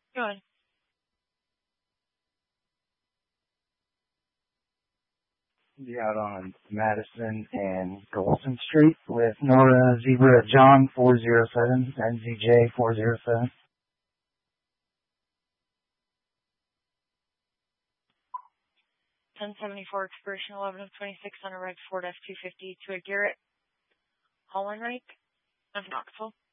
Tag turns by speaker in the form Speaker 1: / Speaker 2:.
Speaker 1: Good.
Speaker 2: Be out on Madison and Golson Street with Nora Zebra John 407 and ZJ 407.
Speaker 1: 1074 expiration 11 of 26 on a red Ford F-250 to a Garrett Hollenreich of Knoxville.